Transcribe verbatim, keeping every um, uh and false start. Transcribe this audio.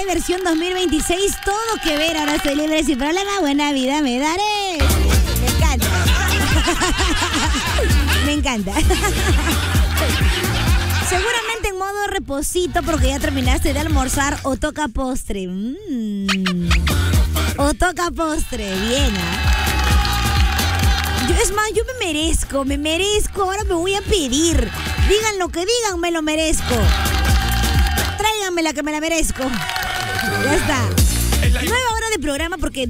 versión dos mil veintiséis, todo que ver. Ahora estoy libre sin problema, buena vida me daré. Me encanta. Me encanta. Seguramente en modo reposito porque ya terminaste de almorzar o toca postre. Mm. O toca postre, bien. ¿eh? Yo, es más, yo me merezco, me merezco. Ahora me voy a pedir. Digan lo que digan, me lo merezco. Tráiganme la que me la merezco. Ya está. Nueva hora de programa porque